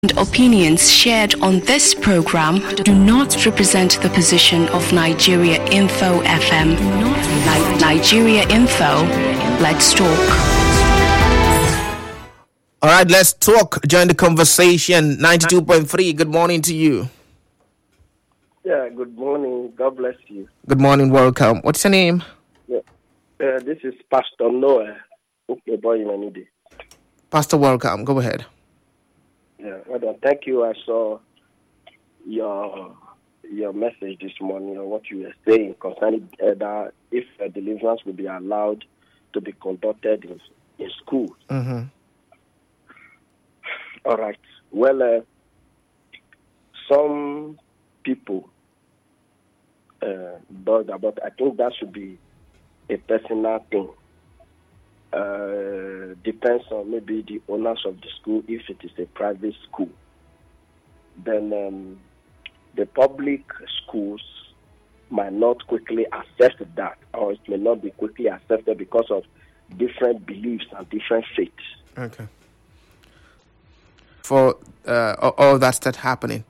and opinions shared on this program do not represent the position of Nigeria Info FM. Nigeria Info, let's talk. All right, let's talk. Join the conversation. 92.3, good morning to you. Yeah, good morning. God bless you. Good morning, welcome. What's your name? This is Pastor Noah. Okay, boy, Imanide. Pastor, welcome. Go ahead. Yeah, well, thank you. I saw your message this morning on what you were saying concerning that if deliverance will be allowed to be conducted in school. Mm-hmm. All right. Well, some people but I think that should be a personal thing. Depends on maybe the owners of the school. If it is a private school, then the public schools might not quickly accept that, or it may not be quickly accepted because of different beliefs and different faiths. Okay. For all that start happening.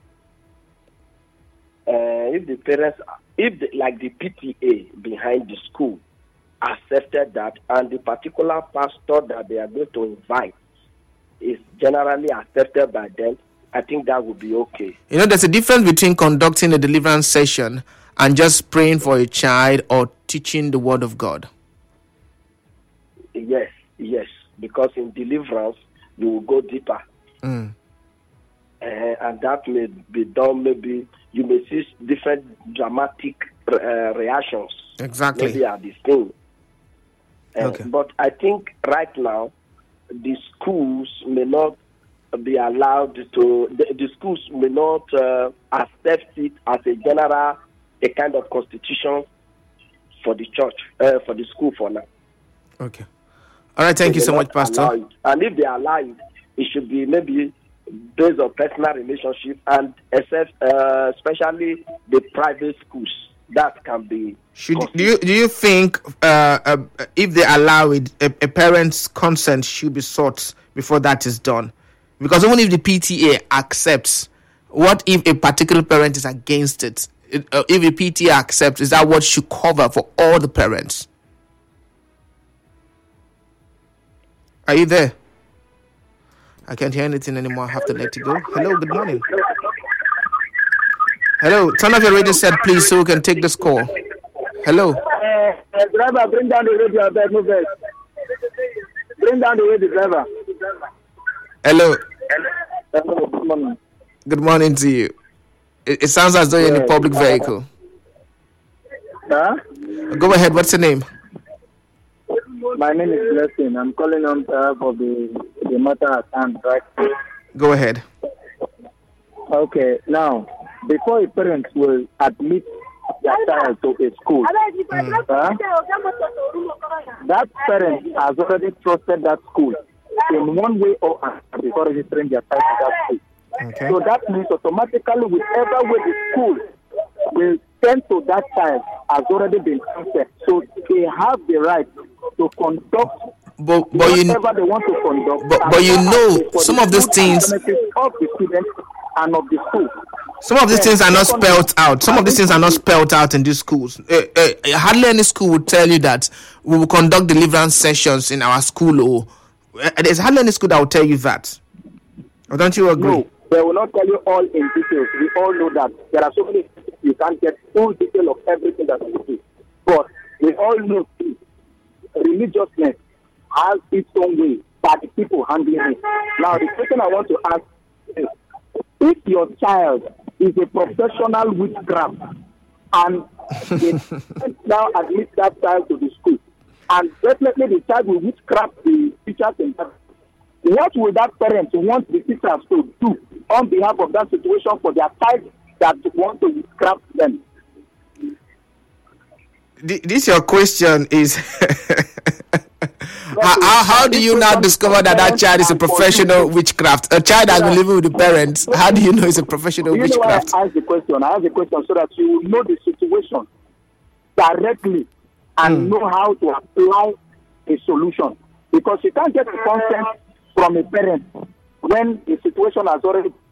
If the parents, like the PTA behind the school, accepted that, and the particular pastor that they are going to invite is generally accepted by them, I think that would be okay. You know, there's a difference between conducting a deliverance session and just praying for a child or teaching the word of God. Yes, because in deliverance, you will go deeper. And that may be done, maybe you may see different dramatic reactions. Exactly. Maybe at the same. Okay. But I think right now, the schools may not be allowed to, the schools may not accept it as a kind of constitution for the church, for the school for now. Okay. All right, thank you so much, Pastor. And if they allow it, it should be maybe based on personal relationship, and especially the private schools. That can be. Do you think if they allow it, a parent's consent should be sought before that is done? Because even if the PTA accepts, what if a particular parent is against it? If the PTA accepts, is that what should cover for all the parents? Are you there? I can't hear anything anymore. I have to let you go. Hello, good morning. Hello, turn off your radio set, please, so we can take this call. Hello. Driver, bring down the radio, bed, move it. Bring down the radio, driver. Hello. Hello, good morning. Good morning to you. It sounds as though you're in a public vehicle. Huh? Go ahead, what's your name? My name is Blessing. I'm calling on behalf of the matter at hand, right? Go ahead. Okay, now, before a parent will admit their child to a school, that parent has already trusted that school in one way or another before registering their child to that school. Okay. So that means automatically, whichever way the school will send to that child has already been trusted. So they have the right to conduct whatever they want to conduct. But you know, some of these things of the students and of the school. Some of these things are not spelled out. Some of these things are not spelled out in these schools. Hardly any school would tell you that we will conduct deliverance sessions in our school. Or there's hardly any school that will tell you that. Or don't you agree? No, they will not tell you all in details. We all know that there are so many you can't get full detail of everything that you do. But we all know religiousness has its own way by the people handling it. Now, the question I want to ask is, if your child is a professional witchcraft and they now admit that child to the school, and definitely the child will witchcraft the teachers in that, what will that parent want the teachers to do on behalf of that situation for their child that want to witchcraft them? This your question is how do you now discover that child is a professional witchcraft? A child has been living with the parents. How do you know it's a professional witchcraft? I ask the question. I ask the question so that you will know the situation directly and know how to apply a solution. Because you can't get the consent from a parent when the situation has already